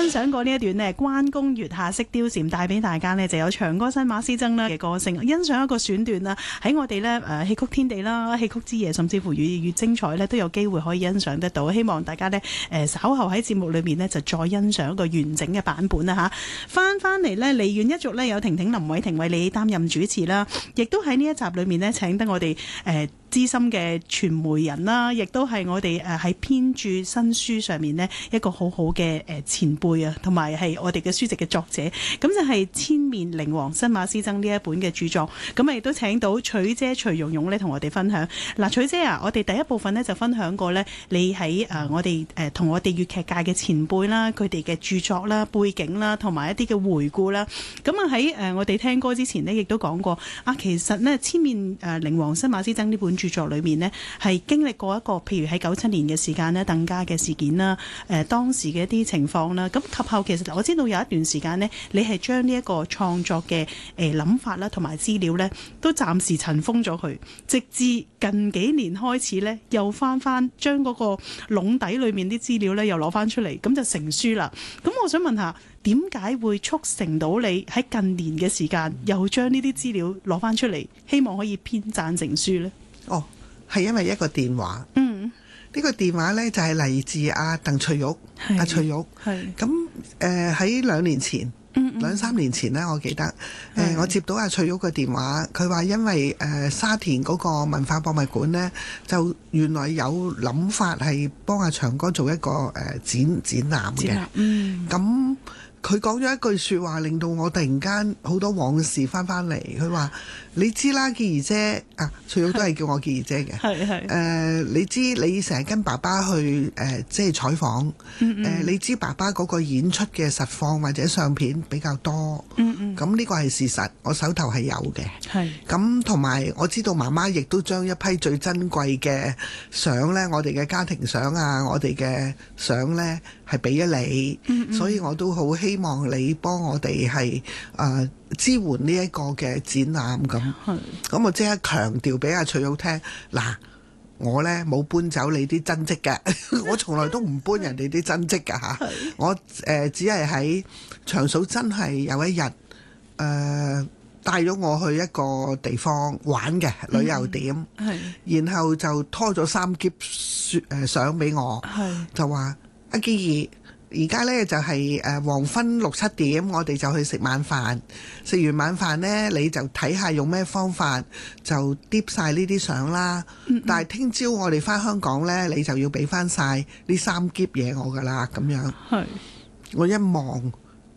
欣賞過呢一段呢關公月下識貂蟬，帶俾大家呢就有長歌新馬師曾啦嘅歌聲，欣賞一個選段啦，喺我哋呢戲曲天地啦、戲曲之夜，甚至乎越精彩呢都有機會可以欣賞得到。希望大家呢稍後喺節目裏面呢就再欣賞一個完整嘅版本啦嚇。翻嚟呢，梨園一族呢有婷婷、林偉霆為你擔任主持啦，亦都喺呢一集裏面呢請得我哋資深嘅傳媒人啦，亦都係我哋喺編著新書上面呢一個好好嘅前輩啊，同埋係我哋嘅書籍嘅作者，咁就係千面靈王新馬師曾呢一本嘅著作。咁啊亦都請到曲姐徐蓉蓉呢同我哋分享。嗱，曲姐啊，我哋第一部分呢就分享過呢，你喺我哋同我哋粵劇界嘅前輩啦，佢哋嘅著作啦、背景啦，同埋一啲嘅回顧啦。咁啊喺我哋聽歌之前呢，亦都講過啊，其實呢千面靈王新馬師曾呢本著作裏面呢，係經歷過一個譬如喺97年嘅時間呢，鄧家嘅事件啦，當時嘅一啲情況啦，咁及後其實我知道有一段時間呢，你係將呢一個創作嘅諗法啦，同埋資料呢，都暫時塵封咗佢，直至近幾年開始呢，又翻將嗰個籠底裏面啲資料呢，又攞翻出嚟，咁就成書啦。咁我想問下，點解會促成到你喺近年嘅時間又將呢啲資料攞翻出嚟，希望可以編撰成書呢？ 哦，係因為一個電話。呢個電話呢，就係嚟自阿鄧翠玉，阿翠玉。咁喺2年前，2-3年前呢，我記得我接到阿翠玉嘅電話，佢話因為沙田嗰個文化博物館呢，就原來有諗法係幫阿長哥做一個展覽嘅。咁佢講咗一句説話，令到我突然間好多往事翻嚟。佢話：你知啦，潔兒姐啊，翠玉都係叫我潔兒姐嘅。你知你成日跟爸爸去即係採訪。你知爸爸嗰個演出嘅實況或者相片比較多。咁呢個係事實，我手頭係有嘅。咁同埋我知道媽媽亦都將一批最珍貴嘅相呢，我哋嘅家庭相啊，我哋嘅相呢，係俾咗你。所以我都好希望你幫我哋係支援呢一個嘅展覽咁。咁我即刻強調俾阿翠玉聽，嗱，我呢冇搬走你啲真跡嘅，我從來都唔搬人哋啲真跡㗎嚇。我只係喺長嫂真係有一日帶咗我去一個地方玩嘅旅遊點，然後就拖咗3篋相俾我，就話阿潔兒，而家呢就係黃昏6-7點，我哋就去食晚飯。食完晚飯呢，你就睇下用咩方法就跌晒呢啲相啦。但係聽朝我哋返香港呢，你就要俾返晒呢3篋嘢我㗎啦。咁樣，我一望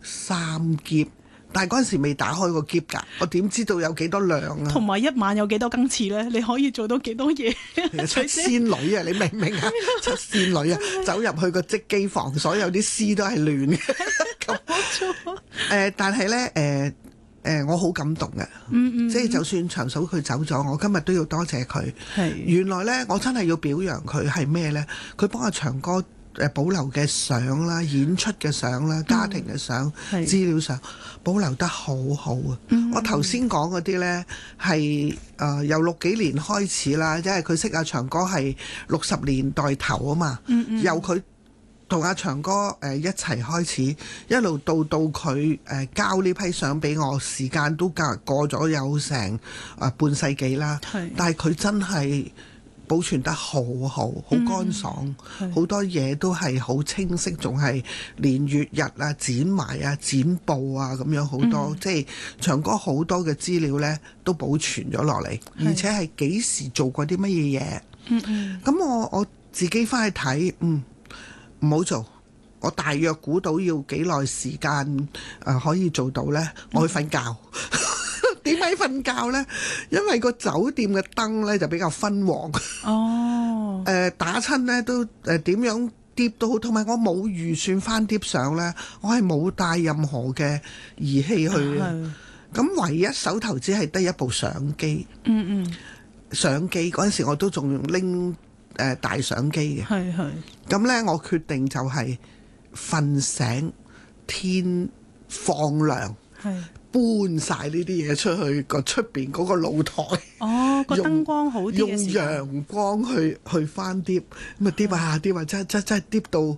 3篋。但係嗰陣時未打開個篋㗎，我點知道有幾多兩啊？同埋一晚有幾多更次咧？你可以做到幾多嘢？出仙女啊！你明唔明啊？出仙女啊！走入去個織機房，所有啲絲都係亂嘅。咁但係咧我好感動嘅。即係就算長嫂佢走咗，我今日都要多謝佢。原來咧，我真係要表揚佢係咩咧？佢幫阿長哥保留嘅相啦、演出嘅相啦、家庭嘅相、資料相保留得好好啊！我頭先講嗰啲呢係由60幾年開始啦，因為佢識阿長哥係60年代頭啊嘛，由佢同阿長哥一齊開始，一路到佢交呢批相俾我，時間都過咗有成半世紀啦。但係佢真係保存得好好，好乾爽，好多嘢都係好清晰，仲係連月日啊、剪埋啊、剪報啊咁樣好多，即係長哥好多嘅資料呢都保存咗落嚟，而且係幾時做過啲乜嘢嘢。咁我自己翻去睇，唔好做。我大約估到要幾耐時間可以做到呢？我去瞓覺。點解瞓覺呢？因為個酒店嘅燈呢就比較昏黃。打親呢都點樣疊都好，同埋我冇預算翻疊相呢，我係冇帶任何嘅儀器去。咁唯一手頭只係得一部相機。相機嗰陣時我都仲拎大相機嘅。咁呢，我決定就係瞓醒天放亮。搬晒呢啲嘢出去個出邊嗰個露台，個燈光好啲，用陽光去翻碟，咁啊碟啊，真係碟到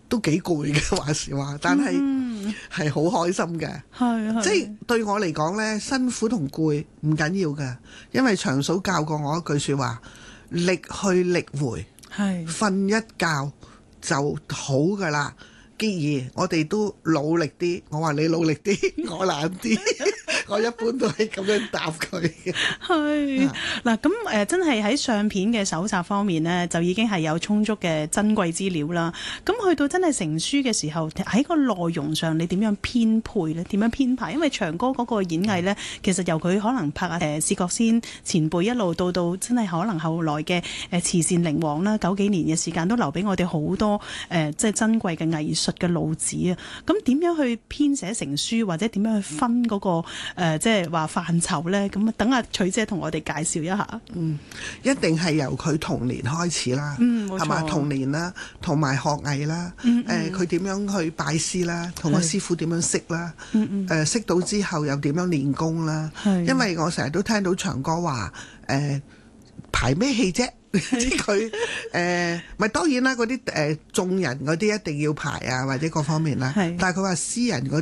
都幾攰嘅話時話，但係係好開心嘅。即係對我嚟講呢，辛苦同攰唔緊要嘅，因為長嫂教過我一句說話：力去力回，瞓一覺就好噶啦。既然我哋都努力啲，我話你努力啲，我懶啲，我一般都係咁樣答佢嘅。 係嗱，咁真係喺相片嘅搜集方面呢，就已經係有充足嘅珍貴資料啦。咁去到真係成書嘅時候，喺個內容上你點樣編配呢？點樣編排？因為長哥嗰個演藝呢，其實由佢可能拍薛覺先前輩一路到真係可能後來嘅慈善靈王啦，9幾年嘅時間都留俾我哋好多即係珍貴嘅藝術嘅路子啊！咁點樣去編寫成書，或者點樣去分嗰個即係話範疇咧？咁等阿徐姐同我哋介紹一下。 一定係由佢童年開始啦，係嘛？童年啦，同埋學藝啦，佢點樣去拜師啦，同個師傅點樣識啦，識到之後又點樣練功啦。因為我成日都聽到長哥話排咩戲啫？佢咪當然啦，嗰啲眾人嗰啲一定要排啊，或者各方面啦。但係佢話私人嗰